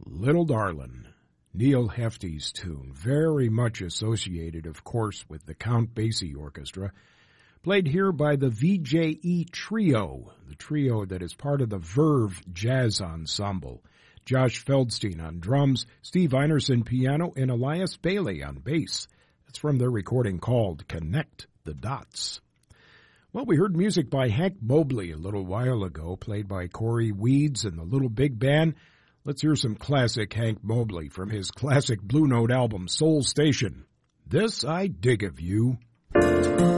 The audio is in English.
Little Darlin', Neil Hefti's tune, very much associated, of course, with the Count Basie Orchestra, played here by the VJE Trio, the trio that is part of the Verve Jazz Ensemble. Josh Feldstein on drums, Steve Einerson piano, and Elias Bailey on bass. That's from their recording called Connect the Dots. Well, we heard music by Hank Mobley a little while ago, played by Corey Weeds and the Little Big Band. Let's hear some classic Hank Mobley from his classic Blue Note album, Soul Station. This I Dig of You.